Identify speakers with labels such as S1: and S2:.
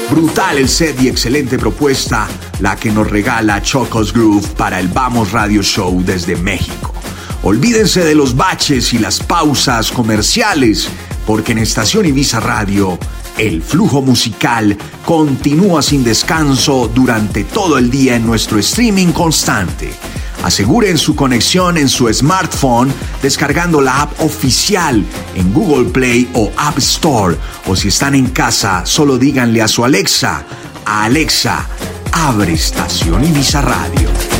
S1: Brutal el set y excelente propuesta la que nos regala Chocos Groove para el Vamos Radio Show desde México. Olvídense de los baches y las pausas comerciales, porque en Estación Ibiza Radio el flujo musical continúa sin descanso durante todo el día en nuestro streaming constante. Aseguren su conexión en su smartphone descargando la app oficial en Google Play o App Store. O si están en casa, solo díganle a su Alexa, abre Estación Ibiza Radio.